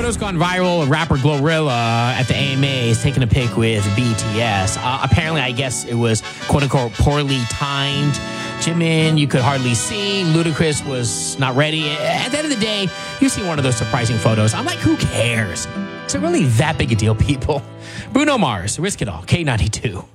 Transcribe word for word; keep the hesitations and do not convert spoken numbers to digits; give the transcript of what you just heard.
photos gone viral. Rapper Glorilla at the A M A is taking a pic with B T S. Uh, apparently, I guess it was quote-unquote poorly timed. Jimin, you could hardly see. Ludacris was not ready. At the end of the day, you see one of those surprising photos. I'm like, who cares? Is it really that big a deal, people? Bruno Mars, Risk It All, K ninety-two.